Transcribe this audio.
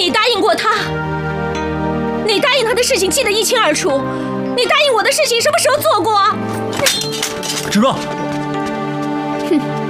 你答应过他，你答应他的事情记得一清二楚，你答应我的事情什么时候做过？ 芷若， 哼。